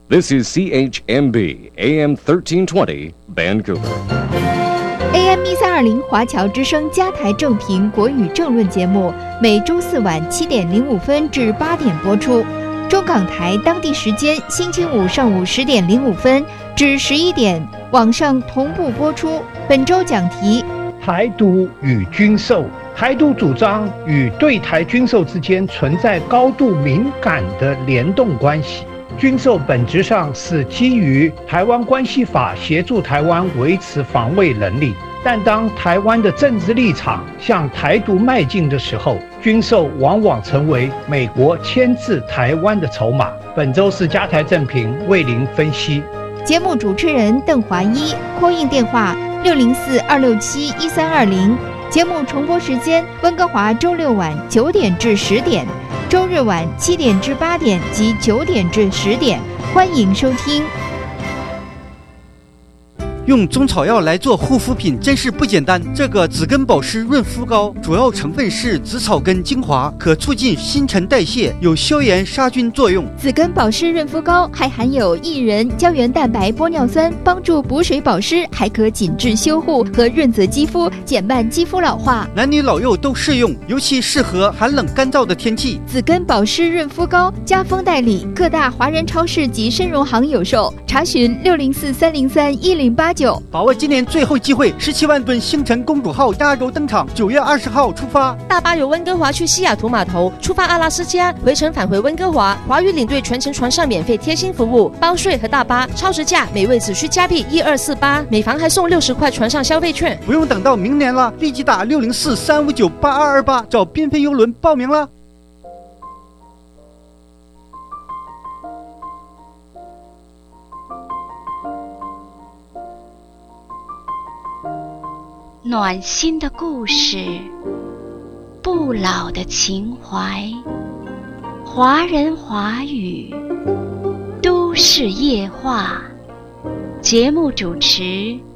This is CHMB AM 1320 Vancouver. AM 1320华侨之声加台正评国语政论节目，每周四晚7点05分至8点播出。中港台当地时间星期五上午10点05分至11点，网上同步播出。本周讲题： 台独与军售。台独主张与对台军售之间存在高度敏感的联动关系。军售本质上是基于台湾关系法协助台湾维持防卫能力，但当台湾的政治立场向台独迈进的时候，军售往往成为美国牵制台湾的筹码。本周是加台正评为您分析。 节目主持人邓华一，call in电话604-267-1320。节目重播时间：温哥华周六晚9点至10点，周日晚7点至8点及9点至10点。欢迎收听。 用中草药来做护肤品真是不简单。这个紫根保湿润肤膏主要成分是紫草根精华，可促进新陈代谢，有消炎杀菌作用。 紫根保湿润肤膏还含有薏仁胶原蛋白玻尿酸，帮助补水保湿，还可紧致修护和润泽肌肤，减慢肌肤老化。 男女老幼都适用，尤其适合寒冷干燥的天气。 紫根保湿润肤膏家风代理，各大华人超市及参荣行有售。查询604-303-1089。 把握今年最后机会，17万吨星辰公主号压轴登场，9月20号出发。 大巴由温哥华去西雅图码头，出发阿拉斯加，回程返回温哥华。华语领队全程船上免费贴心服务，包税和大巴，超值价每位只需加币1248，每房还送60块船上消费券。 不用等到明年了，立即打604-359-8228找缤纷邮轮报名了。 暖心的故事，不老的情怀，华人华语，都市夜话。节目主持